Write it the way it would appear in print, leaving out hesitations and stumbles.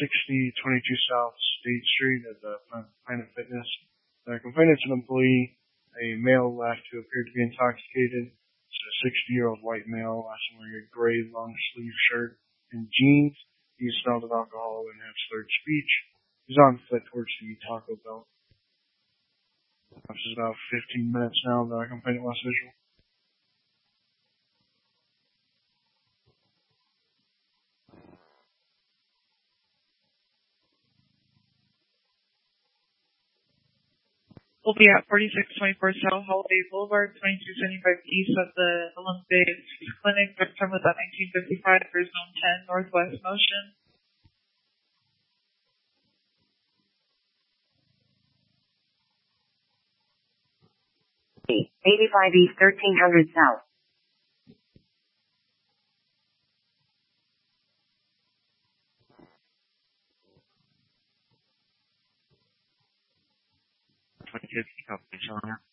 6022 South State Street at the Planet Fitness. The complainant's an employee, a male left who appeared to be intoxicated. It's a 60-year-old white male, wearing a gray long-sleeve shirt and jeans. He smelled of alcohol and had slurred speech. He's on foot towards the Taco Bell. This is about 15 minutes now. The complainant lost visual. We'll be at 4624 South Holiday Boulevard, 2275 East of the Olympic Clinic. The term was at 1955 for Zone 10 Northwest Motion. East 1300 South. Company